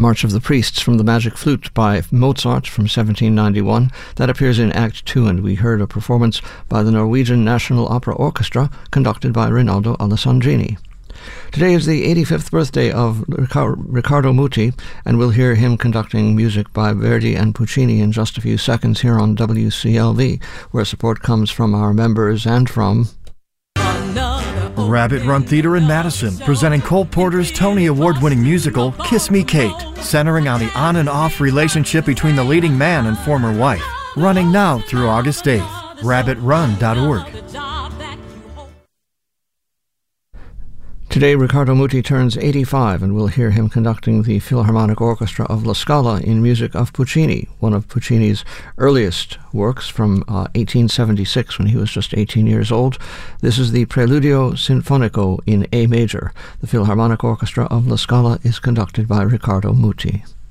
March of the Priests from the Magic Flute by Mozart from 1791. That appears in Act 2, and we heard a performance by the Norwegian National Opera Orchestra conducted by Rinaldo Alessandrini. Today is the 85th birthday of Riccardo Muti, and we'll hear him conducting music by Verdi and Puccini in just a few seconds here on WCLV, where support comes from our members and from Rabbit Run Theater in Madison, presenting Cole Porter's Tony Award-winning musical Kiss Me Kate, centering on the on and off relationship between the leading man and former wife. Running now through August 8th. rabbitrun.org. Today, Riccardo Muti turns 85, and we'll hear him conducting the Philharmonic Orchestra of La Scala in music of Puccini, one of Puccini's earliest works from 1876 when he was just 18 years old. This is the Preludio Sinfonico in A major. The Philharmonic Orchestra of La Scala is conducted by Riccardo Muti.